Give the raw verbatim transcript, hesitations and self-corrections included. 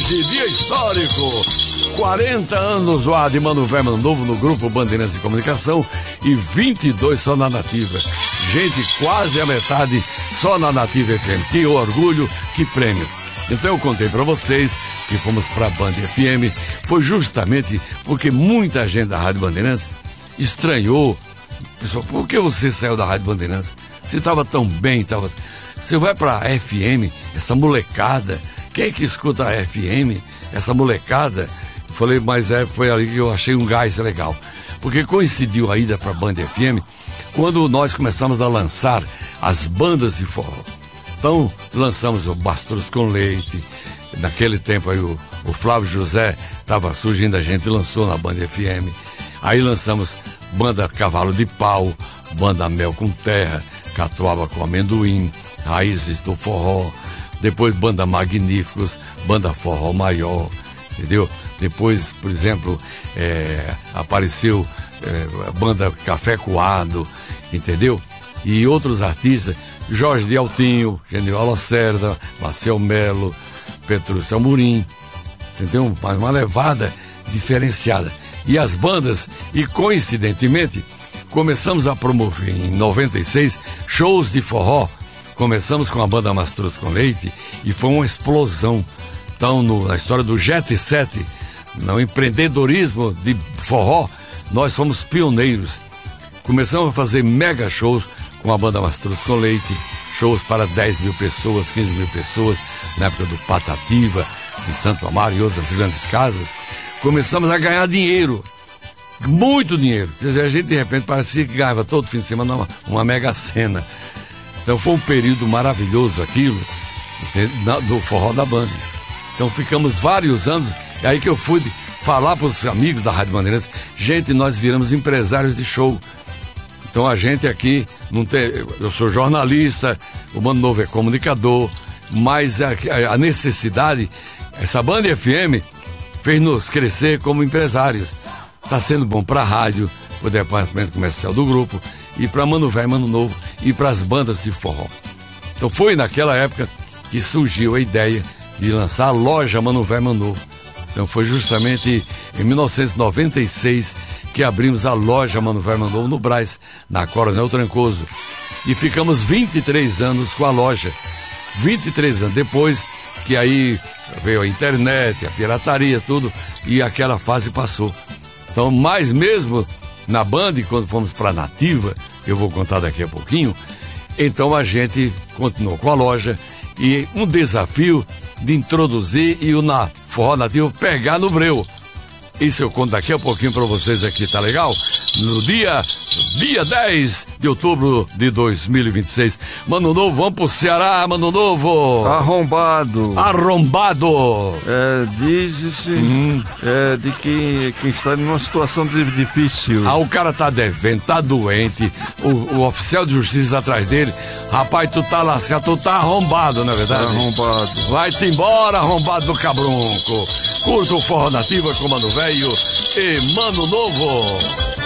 hoje, dia histórico. quarenta anos no ar de Mano Velho, Mano Novo no grupo Bandeirantes de Comunicação e vinte e dois só na Nativa. Gente, quase a metade só na Nativa F M. Que orgulho, que prêmio. Então eu contei pra vocês que fomos pra Band F M, foi justamente porque muita gente da Rádio Bandeirantes estranhou. Pessoal, por que você saiu da Rádio Bandeirantes? Você estava tão bem, tava... Você vai pra F M, essa molecada, quem é que escuta a F M? Essa molecada. Falei, mas é, foi ali que eu achei um gás legal. Porque coincidiu a ida pra Band F M quando nós começamos a lançar as bandas de forró. Então, lançamos o Mastruz com Leite. Naquele tempo aí o, o Flávio José estava surgindo, a gente lançou na Band F M. Aí lançamos Banda Cavalo de Pau, Banda Mel com Terra, Catuaba com Amendoim, Raízes do Forró. Depois Banda Magníficos, Banda Forró Maior, entendeu? Depois, por exemplo, é, apareceu é, a Banda Café Coado, entendeu? E outros artistas, Jorge de Altinho, Genival Lacerda, Marcel Melo, Petrúcio Amorim, entendeu? Uma, uma levada diferenciada. E as bandas, e coincidentemente, começamos a promover em noventa e seis shows de forró. Começamos com a Banda Mastruz com Leite e foi uma explosão. Então, no, na história do Jet Set, no empreendedorismo de forró, nós fomos pioneiros. Começamos a fazer mega shows com a Banda Mastruz com Leite, shows para dez mil pessoas, quinze mil pessoas, na época do Patativa, em Santo Amaro e outras grandes casas. Começamos a ganhar dinheiro, muito dinheiro. Quer dizer, a gente de repente parecia que ganhava todo fim de semana uma, uma mega cena. Então foi um período maravilhoso aquilo, do forró da Band. Então ficamos vários anos, é aí que eu fui falar para os amigos da Rádio Bandeirantes, gente, nós viramos empresários de show. Então a gente aqui, não tem, eu sou jornalista, o Mano Novo é comunicador, mas a, a necessidade, essa Band F M fez nos crescer como empresários. Está sendo bom para a rádio, para o departamento comercial do grupo, e para Mano Velho, Mano Novo, e para as bandas de forró. Então foi naquela época que surgiu a ideia de lançar a loja Mano Velho, Mano Novo. Então foi justamente em mil novecentos e noventa e seis que abrimos a loja Mano Velho, Mano Novo no Brás, na Coronel Trancoso. E ficamos vinte e três anos com a loja. vinte e três anos depois que aí veio a internet, a pirataria, tudo, e aquela fase passou. Então, mais mesmo na Band, quando fomos para a Nativa, eu vou contar daqui a pouquinho, então a gente continuou com a loja e um desafio de introduzir e o na Forró Nativo pegar no breu. Isso eu conto daqui a pouquinho para vocês aqui, tá legal? No dia, dia dez de outubro de dois mil e vinte e seis. Mano Novo, vamos pro Ceará, Mano Novo. Arrombado. Arrombado. É, diz-se hum. é, de que, que está numa situação de, difícil. Ah, o cara tá devendo, tá doente, o, o oficial de justiça tá atrás dele. Rapaz, tu tá lascado, tu tá arrombado, não é verdade? Arrombado. Vai-te embora, arrombado do cabrunco. Curta o Forró Nativa com Mano Velho e Mano Novo.